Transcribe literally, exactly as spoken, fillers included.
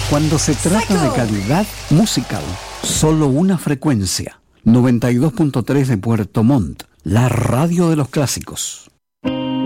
Cuando se trata de calidad musical, solo una frecuencia. noventa y dos punto tres de Puerto Montt, la radio de los clásicos.